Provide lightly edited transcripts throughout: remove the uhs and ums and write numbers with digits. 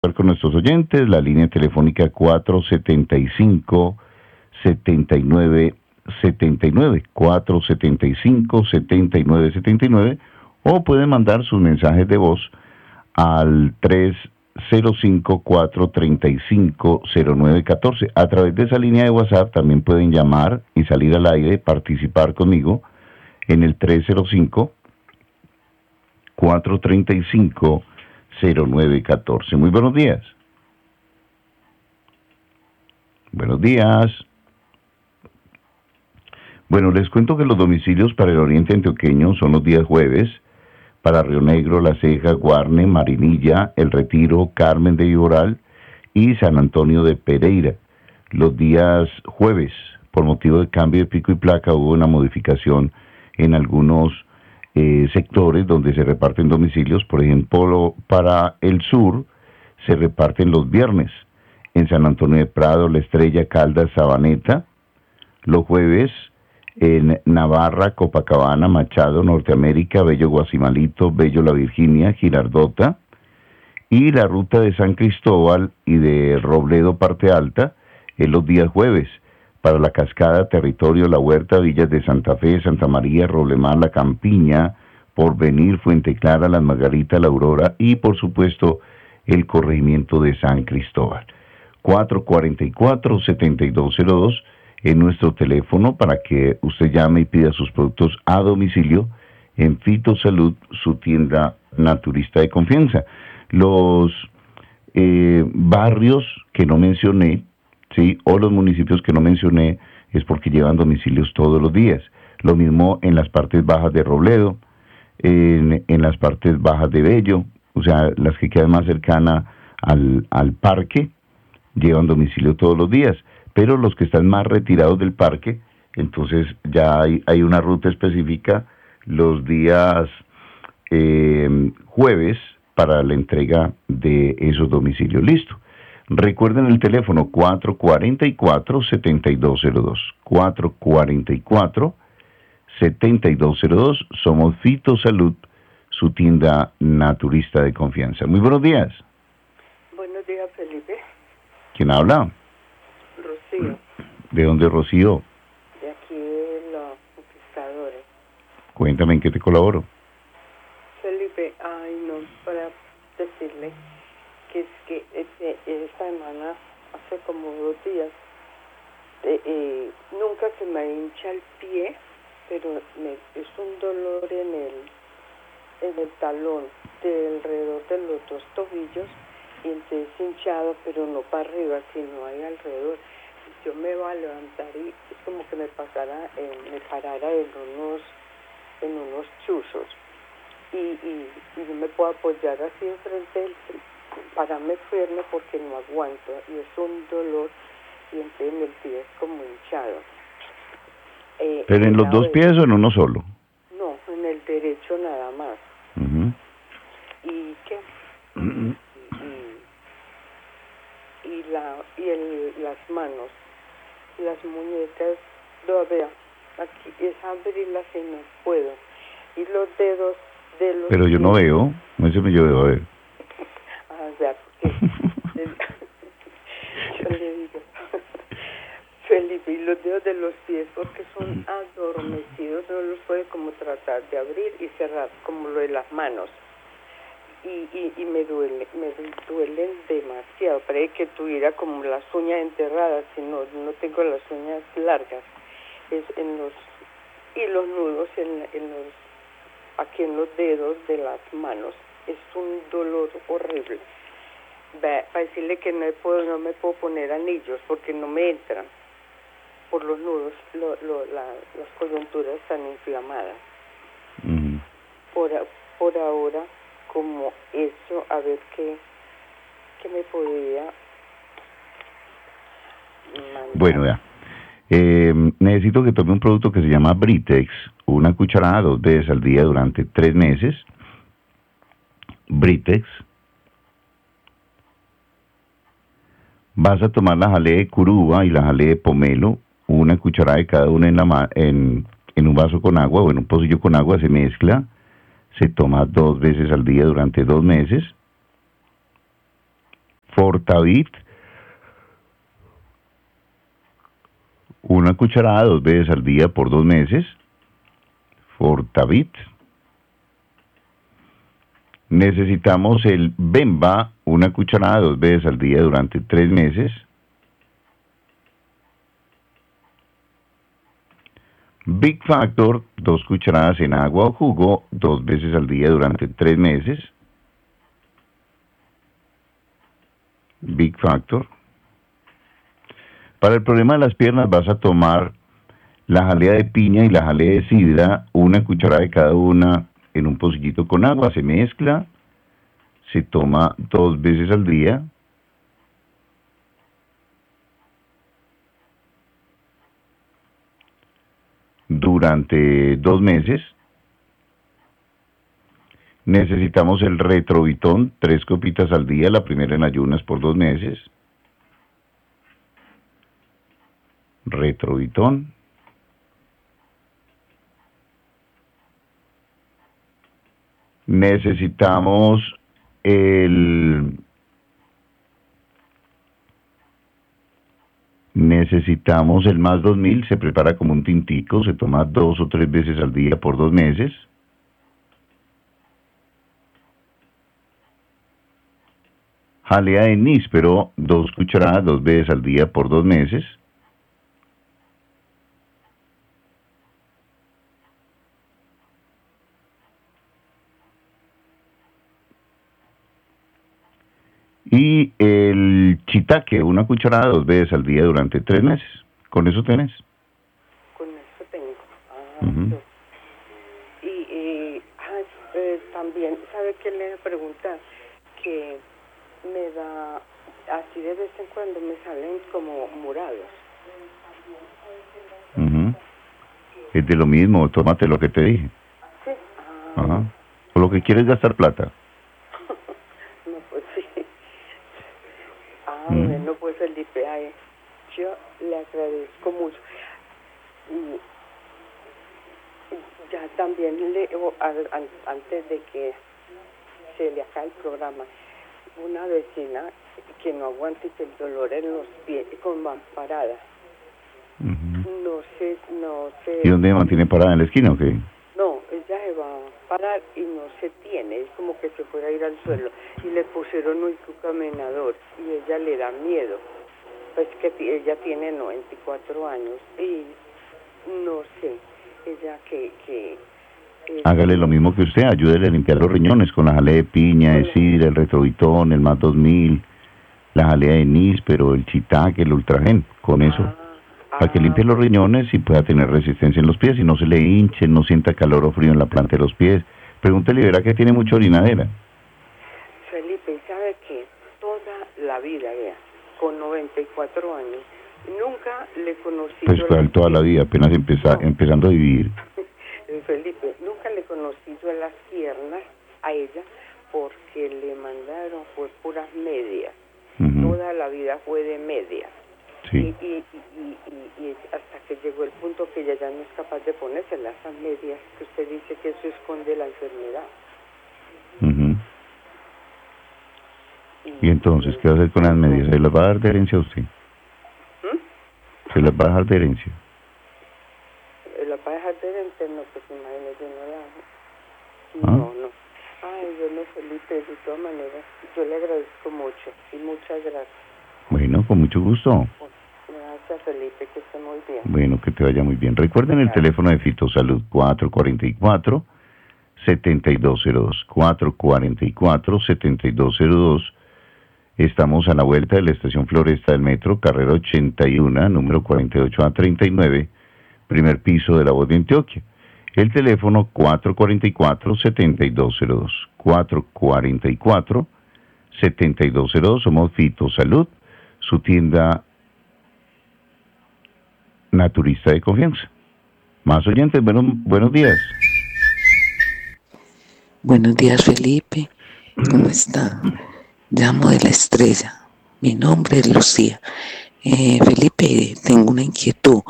con nuestros oyentes, la línea telefónica 475-7979, 475-7979, o pueden mandar sus mensajes de voz al 305-435-0914. A través de esa línea de WhatsApp también pueden llamar y salir al aire, participar conmigo en el 305-435-0914. Muy buenos días. Buenos días. Bueno, les cuento que los domicilios para el oriente antioqueño son los días jueves, para Río Negro, La Ceja, Guarne, Marinilla, El Retiro, Carmen de Viboral y San Antonio de Pereira. Los días jueves, por motivo de cambio de pico y placa, hubo una modificación en algunos sectores donde se reparten domicilios. Por ejemplo, para el sur se reparten los viernes en San Antonio de Prado, La Estrella, Caldas, Sabaneta. Los jueves en Navarra, Copacabana, Machado, Norteamérica, Bello Guasimalito, Bello La Virginia, Girardota. Y la ruta de San Cristóbal y de Robledo, Parte Alta, en los días jueves. Para La Cascada, Territorio, La Huerta, Villas de Santa Fe, Santa María, Roblemar, La Campiña, Porvenir, Fuente Clara, Las Margaritas, La Aurora y, por supuesto, el corregimiento de San Cristóbal. 444-7202 en nuestro teléfono para que usted llame y pida sus productos a domicilio en Fitosalud, su tienda naturista de confianza. Los barrios que no mencioné, ¿sí?, o los municipios que no mencioné, es porque llevan domicilios todos los días. Lo mismo en las partes bajas de Robledo, en las partes bajas de Bello, o sea, las que quedan más cercanas al parque, llevan domicilio todos los días. Pero los que están más retirados del parque, entonces ya hay una ruta específica los días jueves para la entrega de esos domicilios. Listo. Recuerden el teléfono 444-7202. 444-7202. Somos Fitosalud, su tienda naturista de confianza. Muy buenos días. Buenos días, Felipe. ¿Quién habla? Rocío. ¿De dónde, Rocío? De aquí de los conquistadores. Cuéntame, ¿en qué te colaboro? Felipe, no, para decirle que es que esta semana, hace como 2 días, nunca se me hincha el pie, pero es un dolor en el talón, alrededor de los 2 tobillos, y entonces hinchado, pero no para arriba, sino ahí alrededor. Yo me voy a levantar y es como que me parara en unos chuzos, y no me puedo apoyar así enfrente pararme firme porque no aguanto, y es un dolor, y entonces el pie es como hinchado. ¿Pero en los 2 pies o en uno solo? No, en el derecho nada más. Uh-huh. ¿Y qué? Las manos, las muñecas, vea, aquí es abrirlas y no puedo. Y los dedos de los... Pero yo no veo, no sé si yo veo, a ver. O sea, porque yo le digo, Felipe, y los dedos de los pies porque son adormecidos, no los puede como tratar de abrir y cerrar, como lo de las manos. Y me duelen demasiado. Parece que tuviera como las uñas enterradas, si no tengo las uñas largas. Es y los nudos aquí en los dedos de las manos. Es un dolor horrible. Para decirle que no me puedo poner anillos porque no me entran por los nudos, las coyunturas están inflamadas. Uh-huh. Por ahora, como eso, a ver qué me podría mandar. Bueno, ya. Necesito que tome un producto que se llama Britex, una cucharada 2 veces al día durante 3 meses. Britex. Vas a tomar la jalea de curuba y la jalea de pomelo, una cucharada de cada una en un vaso con agua o en un pocillo con agua, se mezcla, se toma 2 veces al día durante 2 meses. Fortavit, una cucharada 2 veces al día por 2 meses. Fortavit. Necesitamos el Bemba, una cucharada 2 veces al día durante 3 meses. Big Factor, 2 cucharadas en agua o jugo 2 veces al día durante 3 meses. Big Factor. Para el problema de las piernas vas a tomar la jalea de piña y la jalea de sidra, una cucharada de cada una en un pocillito con agua, se mezcla, se toma 2 veces al día. Durante 2 meses. Necesitamos el Retrovitón, 3 copitas al día, la primera en ayunas por 2 meses. Retrovitón. Necesitamos el más 2000, se prepara como un tintico, se toma 2 o 3 veces al día por 2 meses. Jalea de níspero, 2 cucharadas 2 veces al día por 2 meses. Y el shiitake, una cucharada 2 veces al día durante 3 meses. ¿Con eso tenés? Con eso tengo. Uh-huh. También, ¿sabe qué le voy a preguntar? Que me da, así de vez en cuando me salen como morados. Uh-huh. Es de lo mismo, tómate lo que te dije. Sí. Ajá. O lo que quieres gastar plata. No, pues sí. Bueno, pues Felipe, yo le agradezco mucho. Y ya también antes de que se le acabe el programa, una vecina que no aguanta el dolor en los pies con más parada. Uh-huh. No sé. ¿Y dónde mantiene parada? ¿En la esquina o qué? No, ella se va a parar y no se tiene, es como que se fuera a ir al suelo. Y le pusieron un caminador y ella le da miedo. Pues que ella tiene 94 años y no sé, ella Hágale lo mismo que usted, ayúdele a limpiar los riñones con la jalea de piña, de sidra, el Retrovitón, el más 2000, la jalea de níspero, el shiitake, el ultragen, con eso. Para que limpie los riñones y pueda tener resistencia en los pies y no se le hinche, no sienta calor o frío en la planta de los pies. Pregúntele, verá que tiene mucha orinadera. Felipe, ¿sabe qué? Toda la vida, vea, con 94 años, nunca le conocí... Pues toda la vida, apenas empezando a vivir. Felipe, nunca le conocí yo las piernas a ella porque le mandaron pues puras medias. Uh-huh. Toda la vida fue de medias. Sí. Y hasta que llegó el punto que ella ya no es capaz de ponerse las medias, que usted dice que eso esconde la enfermedad. Uh-huh. ¿Y entonces qué va a hacer con las medias? ¿Se las va a dar de herencia a usted? ¿Se las va a dejar de herencia? ¿La va a dejar de herencia? No, pues imagínese, no. Ay, bueno, Felipe, de todas maneras, yo le agradezco mucho y muchas gracias. Bueno, con mucho gusto. Gracias, Felipe, que esté muy bien. Bueno, que te vaya muy bien. Recuerden el teléfono de Fitosalud, 444-7202, 444-7202. Estamos a la vuelta de la estación Floresta del Metro, carrera 81, número 48A39, primer piso de La Voz de Antioquia. El teléfono 444-7202, 444-7202. Somos Fitosalud, su tienda naturista de confianza. Más oyentes, buenos días. Buenos días, Felipe. ¿Cómo está? Llamo de La Estrella. Mi nombre es Lucía. Felipe, tengo una inquietud.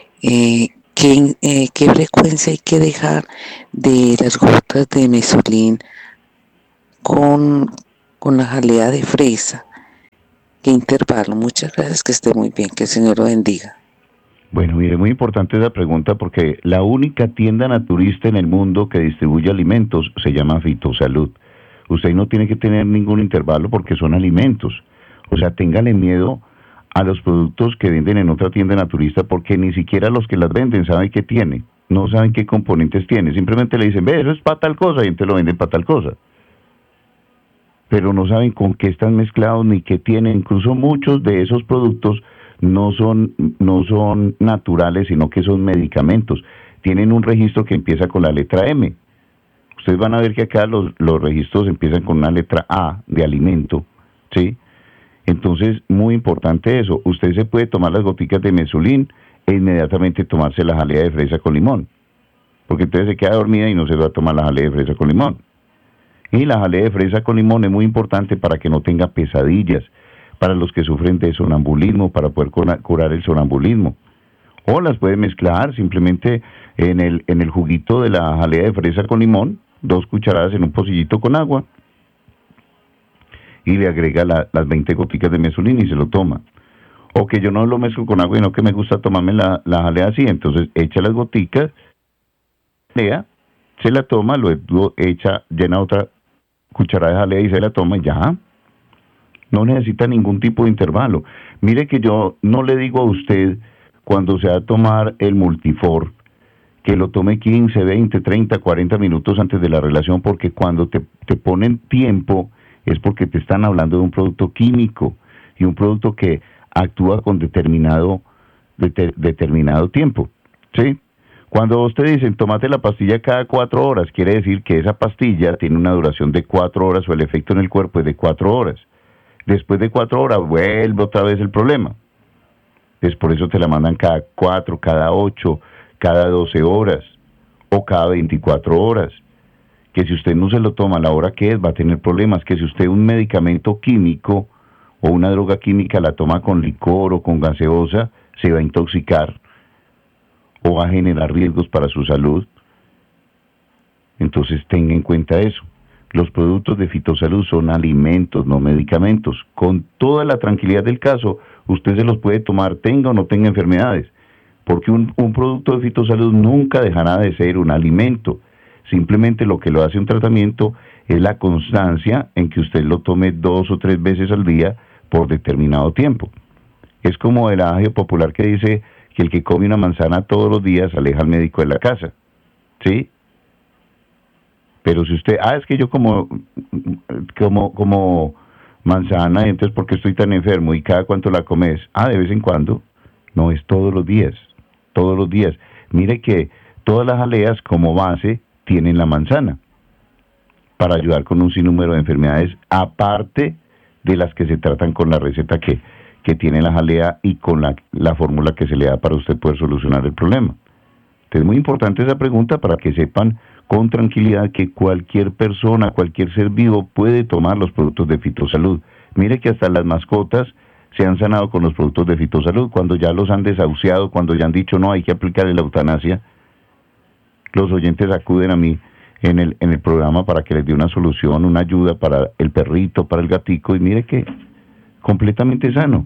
¿Qué frecuencia hay que dejar de las gotas de Mesolin con la jalea de fresa? ¿Qué intervalo? Muchas gracias, que esté muy bien, que el Señor lo bendiga. Bueno, mire, muy importante esa pregunta porque la única tienda naturista en el mundo que distribuye alimentos se llama Fitosalud. Usted no tiene que tener ningún intervalo porque son alimentos. O sea, téngale miedo a los productos que venden en otra tienda naturista porque ni siquiera los que las venden saben qué tiene. No saben qué componentes tiene. Simplemente le dicen, ve, eso es para tal cosa y entonces lo venden para tal cosa. Pero no saben con qué están mezclados ni qué tienen. Incluso muchos de esos productos no son naturales, sino que son medicamentos. Tienen un registro que empieza con la letra M. Ustedes van a ver que acá los registros empiezan con una letra A de alimento, ¿sí? Entonces, muy importante eso. Usted se puede tomar las goticas de Mesulín e inmediatamente tomarse la jalea de fresa con limón. Porque entonces se queda dormida y no se va a tomar la jalea de fresa con limón. Y la jalea de fresa con limón es muy importante para que no tenga pesadillas, para los que sufren de sonambulismo, para poder curar el sonambulismo. O las puede mezclar simplemente en el juguito de la jalea de fresa con limón, 2 cucharadas en un pocillito con agua, y le agrega las 20 goticas de Mesulín y se lo toma. O que yo no lo mezclo con agua, sino que me gusta tomarme la jalea así, entonces echa las goticas, se la toma, luego llena otra cucharada de jalea y se la toma y ya. No necesita ningún tipo de intervalo. Mire que yo no le digo a usted, cuando se va a tomar el Multifor, que lo tome 15, 20, 30, 40 minutos antes de la relación, porque cuando te ponen tiempo, es porque te están hablando de un producto químico y un producto que actúa con determinado tiempo, ¿sí? Cuando ustedes dicen, tómate la pastilla cada 4 horas, quiere decir que esa pastilla tiene una duración de 4 horas o el efecto en el cuerpo es de 4 horas. Después de 4 horas vuelve otra vez el problema. Es por eso te la mandan cada 4, cada 8, cada 12 horas o cada 24 horas. Que si usted no se lo toma a la hora que es, va a tener problemas. Que si usted un medicamento químico o una droga química la toma con licor o con gaseosa, se va a intoxicar o va a generar riesgos para su salud. Entonces tenga en cuenta eso. Los productos de Fitosalud son alimentos, no medicamentos. Con toda la tranquilidad del caso, usted se los puede tomar, tenga o no tenga enfermedades, porque un producto de Fitosalud nunca dejará de ser un alimento. Simplemente lo que lo hace un tratamiento es la constancia en que usted lo tome 2 o 3 veces al día por determinado tiempo. Es como el adagio popular que dice que el que come una manzana todos los días aleja al médico de la casa, ¿sí? Pero si usted, es que yo como manzana, y entonces ¿por qué estoy tan enfermo? ¿Y cada cuánto la comes? De vez en cuando. No, es todos los días, todos los días. Mire que todas las jaleas como base tienen la manzana, para ayudar con un sinnúmero de enfermedades, aparte de las que se tratan con la receta que tiene la jalea y con la fórmula que se le da para usted poder solucionar el problema. Entonces es muy importante esa pregunta para que sepan con tranquilidad que cualquier persona, cualquier ser vivo puede tomar los productos de Fitosalud. Mire que hasta las mascotas se han sanado con los productos de Fitosalud, cuando ya los han desahuciado, cuando ya han dicho no, hay que aplicarle la eutanasia. Los oyentes acuden a mí en el programa para que les dé una solución, una ayuda para el perrito, para el gatico, y mire que completamente sano.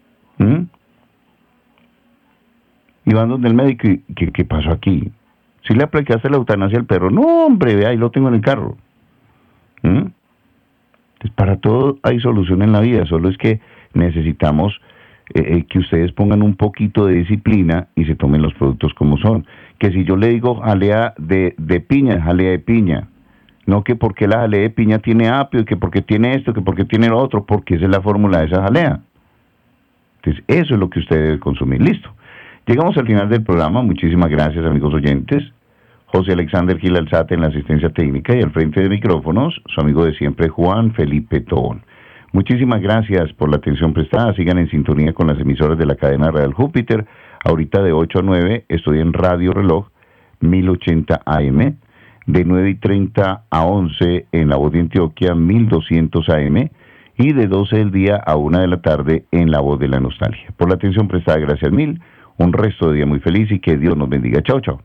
Y van donde el médico y ¿qué pasó aquí? Si le aplicaste la eutanasia al perro, no hombre, vea, ahí lo tengo en el carro. Entonces, para todo hay solución en la vida, solo es que necesitamos que ustedes pongan un poquito de disciplina y se tomen los productos como son. Que si yo le digo jalea de piña, jalea de piña. No que porque la jalea de piña tiene apio, que porque tiene esto, que porque tiene lo otro, porque esa es la fórmula de esa jalea. Entonces, eso es lo que usted debe consumir. Listo. Llegamos al final del programa. Muchísimas gracias, amigos oyentes. José Alexander Gil Alzate en la asistencia técnica y al frente de micrófonos, su amigo de siempre, Juan Felipe Tobón. Muchísimas gracias por la atención prestada. Sigan en sintonía con las emisoras de la cadena Real Júpiter. Ahorita de 8 a 9 estoy en Radio Reloj 1080 AM. De 9:30 a 11 en La Voz de Antioquia 1200 AM. Y de 12 del día a 1 de la tarde en La Voz de la Nostalgia. Por la atención prestada, gracias mil. Un resto de día muy feliz y que Dios nos bendiga. Chao, chao.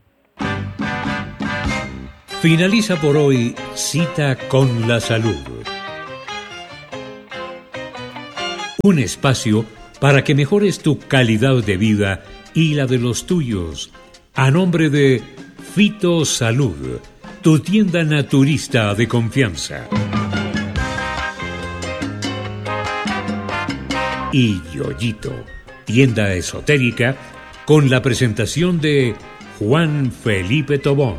Finaliza por hoy Cita con la Salud. Un espacio para que mejores tu calidad de vida y la de los tuyos. A nombre de Fito Salud, tu tienda naturista de confianza. Y Yoyito, tienda esotérica, con la presentación de Juan Felipe Tobón.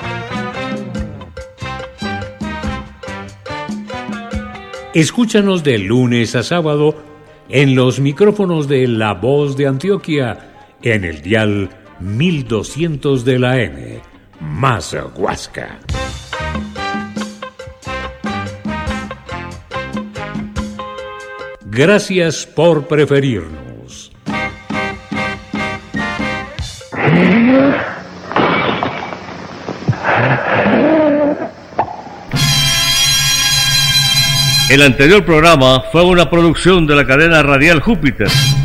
Escúchanos de lunes a sábado en los micrófonos de La Voz de Antioquia, en el dial 1200 de la M, más Huasca. Gracias por preferirnos. El anterior programa fue una producción de la cadena radial Júpiter.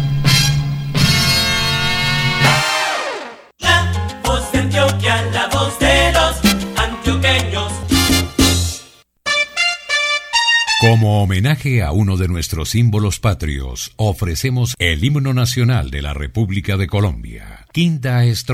La voz de Antioquia, la voz de los antioqueños. Como homenaje a uno de nuestros símbolos patrios, ofrecemos el himno nacional de la República de Colombia. Quinta estrofa.